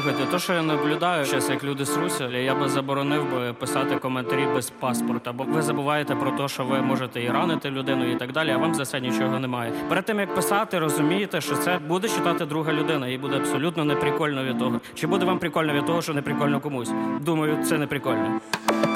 Слухайте, то, що я наблюдаю зараз, як люди сруся, я би заборонив би писати коментарі без паспорта, бо ви забуваєте про те, що ви можете і ранити людину, і так далі, а вам за це нічого немає. Перед тим, як писати, розумієте, що це буде читати друга людина, і буде абсолютно неприкольно від того. Чи буде вам прикольно від того, що неприкольно комусь? Думаю, це неприкольно.